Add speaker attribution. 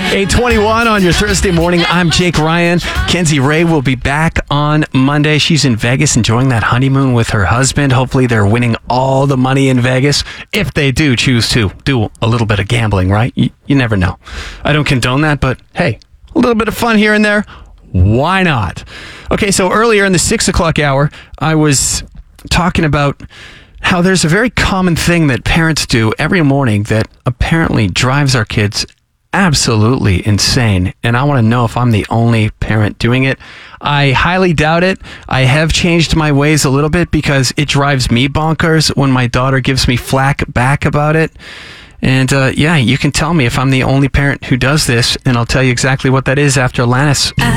Speaker 1: 8:21 on your Thursday morning. I'm Jake Ryan. Kenzie Ray will be back on Monday. She's in Vegas enjoying that honeymoon with her husband. Hopefully they're winning all the money in Vegas, if they do choose to do a little bit of gambling, right? You never know. I don't condone that, but hey, a little bit of fun here and there. Why not? Okay, so earlier in the 6 o'clock hour, I was talking about how there's a very common thing that parents do every morning that apparently drives our kids absolutely insane. And I want to know if I'm the only parent doing it. I highly doubt it. I have changed my ways a little bit because it drives me bonkers when my daughter gives me flack back about it. And yeah, you can tell me if I'm the only parent who does this, and I'll tell you exactly what that is after Lannis.